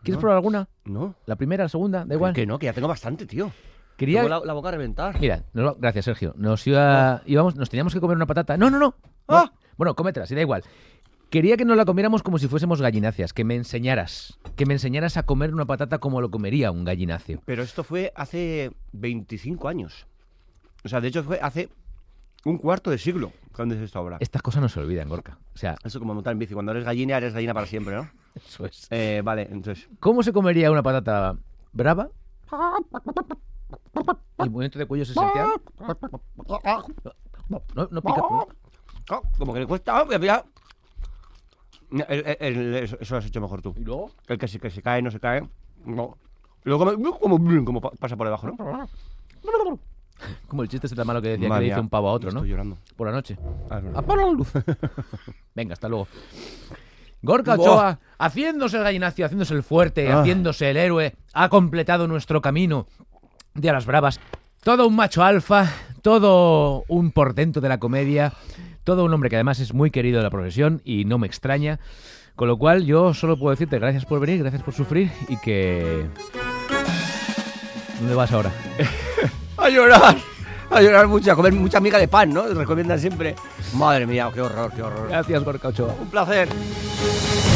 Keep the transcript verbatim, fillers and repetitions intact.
¿Quieres no. probar alguna? No. ¿La primera, la segunda? Da igual. Que no, que ya tengo bastante, tío. Quería... Tengo la, la boca a reventar. Mira, nos va- gracias, Sergio. Nos iba... íbamos... nos teníamos que comer una patata. No, no, no. ¡Ah! Bueno, bueno, cómetela, si da igual. Quería que nos la comiéramos como si fuésemos gallináceas, que me enseñaras, que me enseñaras a comer una patata como lo comería un gallináceo. Pero esto fue hace veinticinco años. O sea, de hecho fue hace un cuarto de siglo cuando es esto ahora. Estas cosas no se olvidan, Gorka. O sea, Eso como montar en bici. Cuando eres gallina, eres gallina para siempre, ¿no? eso es. Eh, vale, entonces... ¿Cómo se comería una patata brava? El movimiento de cuello es esencial. No, no, no pica. No. Ah, como que le cuesta... ah, ya. El- el- el- eso, eso lo has hecho mejor tú. ¿Y luego? El que se, que se cae, no se cae. No. Y luego como, como, como pa- pasa por debajo, ¿no? Como el chiste ese tan malo que decía Madre que le hizo mía, un pavo a otro, me ¿no? Estoy llorando. Por la noche. Ah, es verdad. Apaga la luz. Venga, hasta luego. Gorka Buah. Ochoa, haciéndose el gallinacio, haciéndose el fuerte, Ah. haciéndose el héroe, ha completado nuestro camino de a las bravas. Todo un macho alfa, todo un portento de la comedia, todo un hombre que además es muy querido de la profesión y no me extraña. Con lo cual yo solo puedo decirte gracias por venir, gracias por sufrir y que... ¿Dónde vas ahora? A llorar. A llorar mucho, a comer mucha miga de pan, ¿no? Recomiendan siempre. Madre mía, qué horror, qué horror. Gracias, Gorka Ochoa. Un placer.